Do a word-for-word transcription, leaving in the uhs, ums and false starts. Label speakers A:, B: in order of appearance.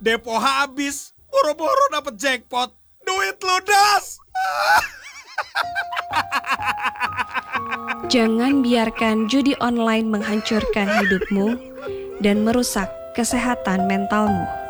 A: depo habis, boro-boro dapet jackpot, duit ludes.
B: Jangan biarkan judi online menghancurkan hidupmu dan merusak kesehatan mentalmu.